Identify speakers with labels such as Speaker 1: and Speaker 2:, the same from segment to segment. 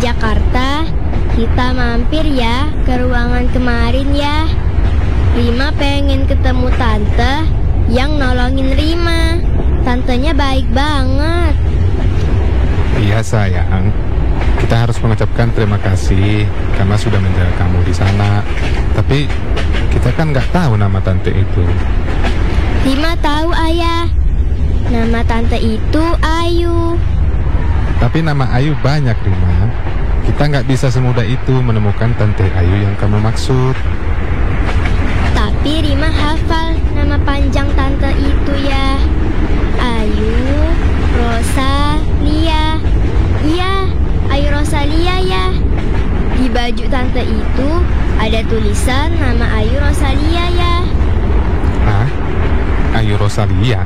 Speaker 1: Jakarta, kita mampir ya ke ruangan kemarin ya. Rima pengen ketemu tante yang nolongin Rima. Tantenya baik banget.
Speaker 2: Iya sayang, kita harus mengucapkan terima kasih karena sudah menjaga kamu di sana. Tapi kita kan nggak tahu nama tante itu.
Speaker 1: Rima tahu ayah. Nama tante itu Ayu.
Speaker 2: Tapi nama Ayu banyak, Rima. Kita nggak bisa semudah itu menemukan tante Ayu yang kamu maksud.
Speaker 1: Tapi Rima hafal nama panjang tante itu ya. Ayu Rosalia. Iya, Ayu Rosalia ya. Di baju tante itu ada tulisan nama Ayu Rosalia ya.
Speaker 2: Hah? Ayu Rosalia?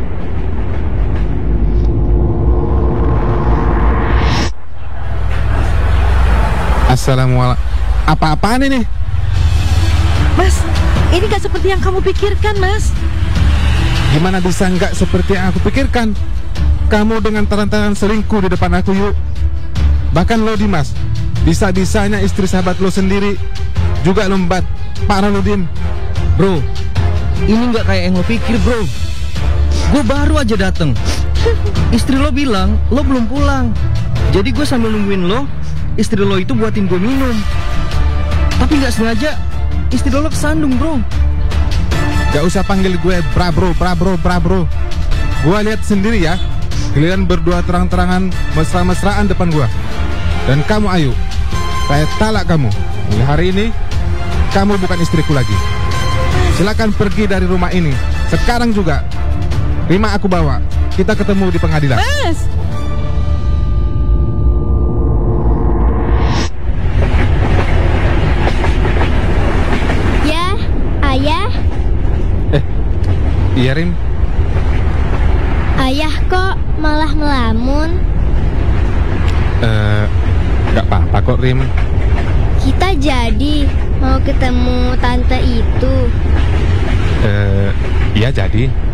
Speaker 2: Assalamualaikum. Apa-apaan ini?
Speaker 3: Mas, ini gak seperti yang kamu pikirkan, Mas.
Speaker 2: Gimana bisa nggak seperti yang aku pikirkan? Kamu dengan taran-taran selingkuh di depan aku, yuk. Bahkan lo, Dimas, bisa-bisanya istri sahabat lo sendiri juga lombat. Parah lo, Dim.
Speaker 4: Bro, ini nggak kayak yang lo pikir, bro. Gue baru aja dateng. Istri lo bilang lo belum pulang. Jadi gue sambil nungguin lo, istri lo itu buatin gue minum. Tapi nggak sengaja istri lo kesandung, bro.
Speaker 2: Gak usah panggil gue bra bro. Gue lihat sendiri ya, kalian berdua terang-terangan mesra-mesraan depan gue. Dan kamu Ayu, saya talak kamu. Mulai hari ini kamu bukan istriku lagi. Silakan pergi dari rumah ini sekarang juga. Rima aku bawa. Kita ketemu di pengadilan.
Speaker 3: Mas!
Speaker 1: Ya, ayah.
Speaker 2: Iya, Rim.
Speaker 1: Ayah kok malah melamun?
Speaker 2: Gak apa-apa kok, Rim.
Speaker 1: Kita jadi mau ketemu tante itu.
Speaker 2: Iya jadi.